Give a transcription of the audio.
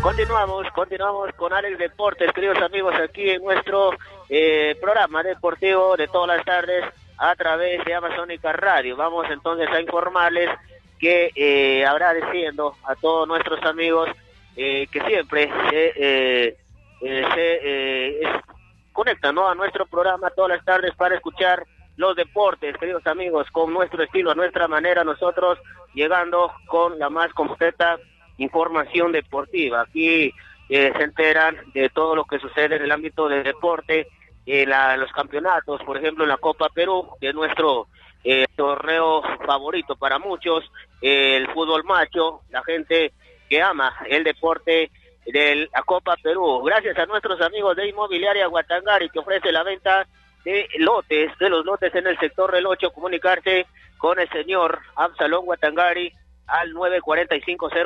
Continuamos con Alex Deportes, queridos amigos, aquí en nuestro programa deportivo de todas las tardes a través de Amazónica Radio. Vamos entonces a informarles que agradeciendo a todos nuestros amigos que siempre se conectan, ¿no?, a nuestro programa todas las tardes para escuchar los deportes, queridos amigos, con nuestro estilo, a nuestra manera, nosotros llegando con la más completa información deportiva. Aquí se enteran de todo lo que sucede en el ámbito del deporte, los campeonatos, por ejemplo en la Copa Perú, que es nuestro torneo favorito para muchos, el fútbol macho, la gente que ama el deporte de la Copa Perú. Gracias a nuestros amigos de Inmobiliaria Guatangari, que ofrece la venta de los lotes en el sector del 8, comunicarse con el señor Absalón Guatangari al 945